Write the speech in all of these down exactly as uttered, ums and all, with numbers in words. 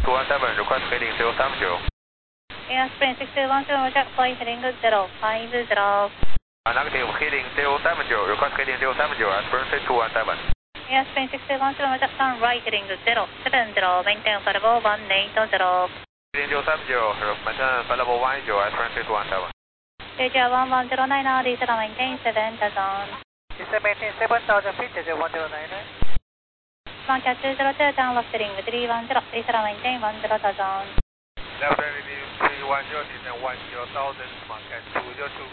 two one seven, request heading zero seven zero. Airspring six two one seven, roger, flight heading zero five zero. Uh, negative, heading zero seven zero, request heading zero seven zero, Aspirin two one seven. Airspring six two one seven, roger, turn right heading zero seven zero, maintain flight one eight zero. Heading zero seven zero, maintain flight level one eight zero, Aspirin two one seven. Asia one one zero nine, descend maintain seven thousand. Descend maintain seven thousand feet, Asia one zero nine. Contact two zero two, turn left heading three one zero, descend maintain one zero thousand. Left heading three one zero, descend one zero thousand, contact two zero two.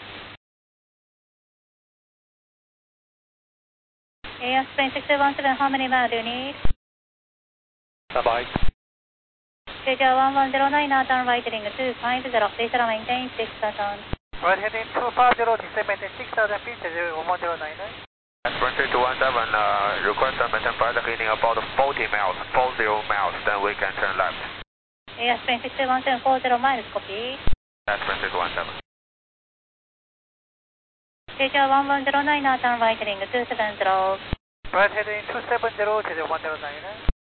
Airspring six two one seven, how many miles do you need? Bye-bye. Asia one one zero nine, turn right heading two five zero, descend maintain six thousand. Right heading two five zero, descend maintain six thousand feet, Asia one zero nine. Aspirin two one seven, uh, request and maintain flight heading about forty miles, forty miles, then we can turn left. Airspring six two one seven, forty miles, copy. Aspirin two one seven. Asia one one zero nine, turn right heading two seven zero. Right heading two seven zero, Asia one zero nine.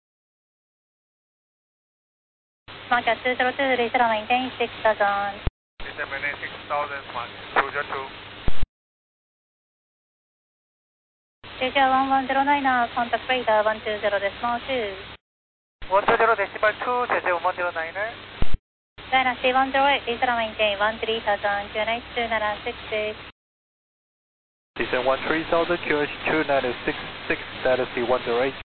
Contact two zero two, descend maintain six thousand. Descend maintain six thousand, two zero two. Asia one one zero nine, contact radar one two zero decimal two. one two zero decimal two, Asia one zero nine. Dynasty one zero eight, descend maintain one three thousand, Q N H two nine six six. Descend one three thousand, Q H two nine six six, Dynasty one zero eight.